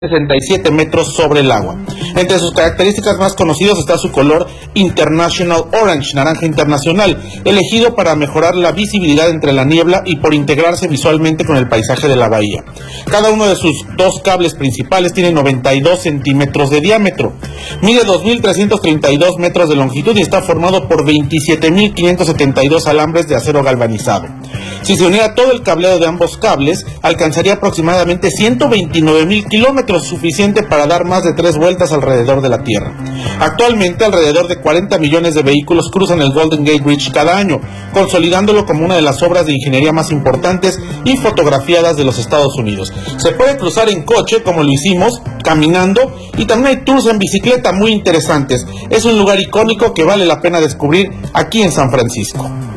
67 metros sobre el agua. Entre sus características más conocidas está su color International Orange, naranja internacional, elegido para mejorar la visibilidad entre la niebla y por integrarse visualmente con el paisaje de la bahía. Cada uno de sus dos cables principales tiene 92 centímetros de diámetro, mide 2.332 metros de longitud y está formado por 27.572 alambres de acero galvanizado. Si se uniera todo el cableado de ambos cables, alcanzaría aproximadamente 129.000 kilómetros, suficiente para dar más de 3 vueltas alrededor de la Tierra. Actualmente, alrededor de 40 millones de vehículos cruzan el Golden Gate Bridge cada año, consolidándolo como una de las obras de ingeniería más importantes y fotografiadas de los Estados Unidos. Se puede cruzar en coche, como lo hicimos, caminando, y también hay tours en bicicleta muy interesantes. Es un lugar icónico que vale la pena descubrir aquí en San Francisco.